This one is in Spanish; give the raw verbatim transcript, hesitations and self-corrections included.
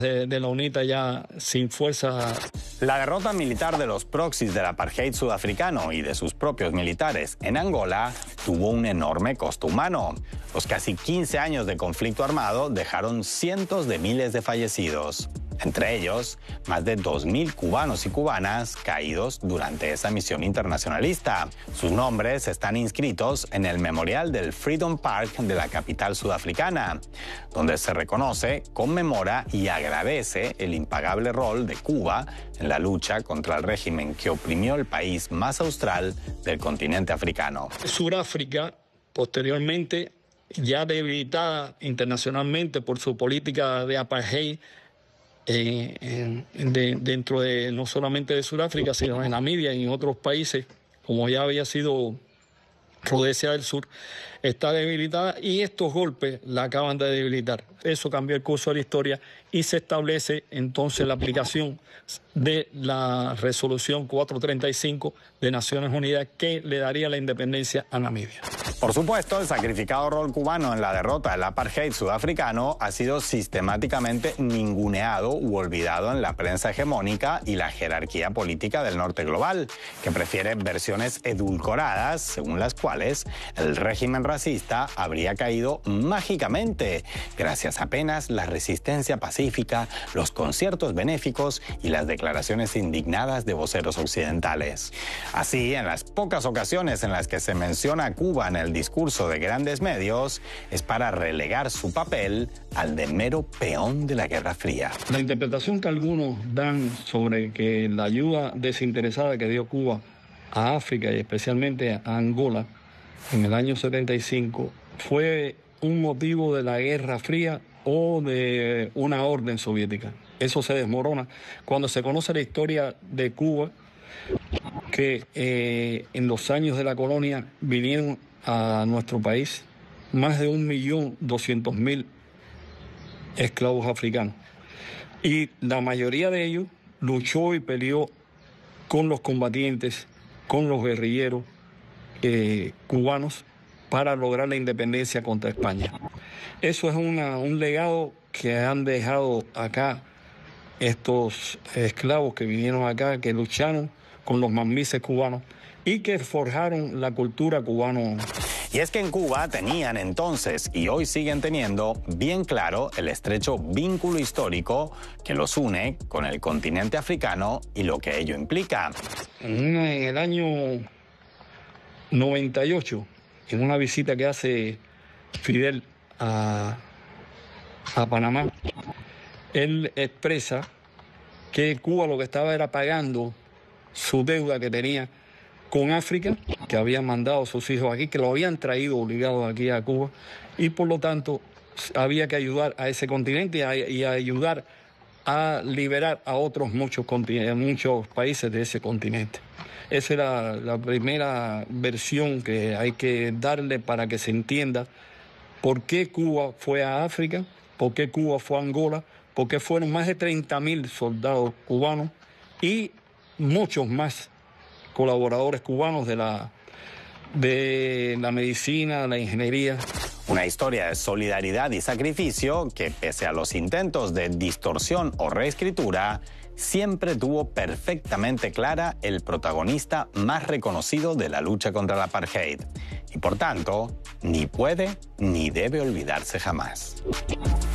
de, de la UNITA ya sin fuerza. La derrota militar de los proxies del apartheid sudafricano y de sus propios militares en Angola tuvo un enorme costo humano. Los casi quince años de conflicto armado dejaron cientos de miles de fallecidos. Entre ellos, más de dos mil cubanos y cubanas caídos durante esa misión internacionalista. Sus nombres están inscritos en el memorial del Freedom Park de la capital sudafricana, donde se reconoce, conmemora y agradece el impagable rol de Cuba en la lucha contra el régimen que oprimió el país más austral del continente africano. Sudáfrica, posteriormente, ya debilitada internacionalmente por su política de apartheid, Eh, en, de, dentro de no solamente de Sudáfrica, sino en Namibia y en otros países, como ya había sido Rodesia del Sur, está debilitada y estos golpes la acaban de debilitar. Eso cambió el curso de la historia y se establece entonces la aplicación de la resolución cuatrocientos treinta y cinco de Naciones Unidas que le daría la independencia a Namibia. Por supuesto, el sacrificado rol cubano en la derrota del apartheid sudafricano ha sido sistemáticamente ninguneado u olvidado en la prensa hegemónica y la jerarquía política del norte global, que prefiere versiones edulcoradas según las cuales el régimen racista habría caído mágicamente gracias apenas a la resistencia pacífica, los conciertos benéficos y las declaraciones indignadas de voceros occidentales. Así, en las pocas ocasiones en las que se menciona a Cuba en el discurso de grandes medios, es para relegar su papel al de mero peón de la Guerra Fría. La interpretación que algunos dan sobre que la ayuda desinteresada que dio Cuba a África y especialmente a Angola en el año setenta y cinco fue un motivo de la Guerra Fría o de una orden soviética. Eso se desmorona cuando se conoce la historia de Cuba, que eh, en los años de la colonia vinieron a nuestro país más de un millón doscientos mil esclavos africanos. Y la mayoría de ellos luchó y peleó con los combatientes, con los guerrilleros eh, cubanos para lograr la independencia contra España. Eso es una, un legado que han dejado acá estos esclavos que vinieron acá, que lucharon con los mamises cubanos y que forjaron la cultura cubana. Y es que en Cuba tenían entonces, y hoy siguen teniendo, bien claro el estrecho vínculo histórico que los une con el continente africano y lo que ello implica. En, una, en el año noventa y ocho, en una visita que hace Fidel a, a Panamá, él expresa que Cuba lo que estaba era pagando su deuda que tenía con África, que habían mandado a sus hijos aquí, que lo habían traído obligados aquí a Cuba, y por lo tanto había que ayudar a ese continente y, a, y a ayudar a liberar a otros muchos, muchos países de ese continente. Esa era la primera versión que hay que darle para que se entienda por qué Cuba fue a África, por qué Cuba fue a Angola, por qué fueron más de treinta mil soldados cubanos y muchos más colaboradores cubanos de la, de la medicina, la ingeniería. Una historia de solidaridad y sacrificio que, pese a los intentos de distorsión o reescritura, siempre tuvo perfectamente clara el protagonista más reconocido de la lucha contra el apartheid. Y por tanto, ni puede ni debe olvidarse jamás.